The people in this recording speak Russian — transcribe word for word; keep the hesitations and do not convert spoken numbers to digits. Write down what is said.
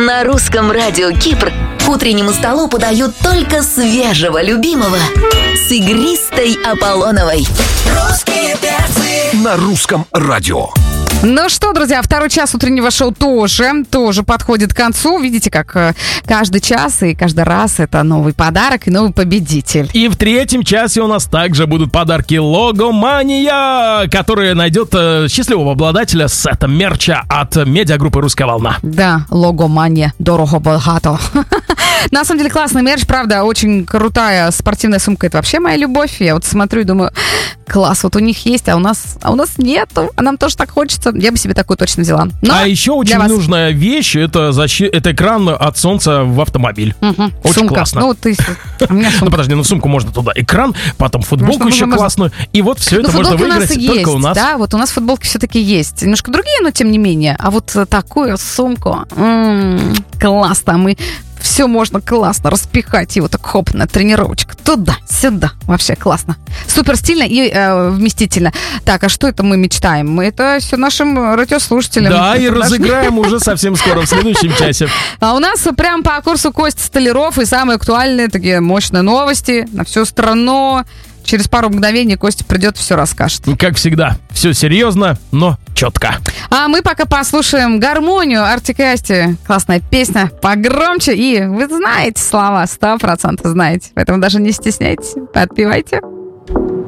На русском радио Кипр к утреннему столу подают только свежего любимого с игристой Аполлоновой. Русские перцы На русском радио. Ну что, друзья, второй час утреннего шоу тоже, тоже подходит к концу. Видите, как э, каждый час и каждый раз это новый подарок и новый победитель. И в третьем часе у нас также будут подарки Логомания, которая найдет э, счастливого обладателя сета мерча от медиагруппы «Русская волна». Да, Логомания, дорого-богато. На самом деле классный мерч, правда, очень крутая спортивная сумка. Это вообще моя любовь. Я вот смотрю и думаю, класс, вот у них есть, а у нас, а у нас нету. А нам тоже так хочется. Я бы себе такую точно взяла. Но а еще очень вас... нужная вещь, это, защи... это экран от солнца в автомобиль. Угу. Очень сумка. классно. Ну, ты... у меня сумка. Ну, подожди, ну сумку можно туда экран, потом футболку можно, еще можно, классную. И вот все это ну, можно выиграть выиграть у только есть, у нас. Да, вот у нас футболки все-таки есть. Немножко другие, но тем не менее. А вот такую сумку, м-м, классно. Мы все можно классно распихать. И вот так хоп, на тренировочку. Туда-сюда. Вообще классно. Супер стильно и э, вместительно. Так, а что это мы мечтаем? Мы это все нашим радиослушателям. Да, это и наш... разыграем уже совсем скоро, в следующем часе. А у нас прям по курсу Костя Столяров и самые актуальные такие мощные новости на всю страну. Через пару мгновений Костя придет, все расскажет. Как всегда, все серьезно, но четко. А мы пока послушаем «Гармонию» Артик и Асти. Классная песня, погромче. И вы знаете слова, сто процентов знаете. Поэтому даже не стесняйтесь, подпевайте.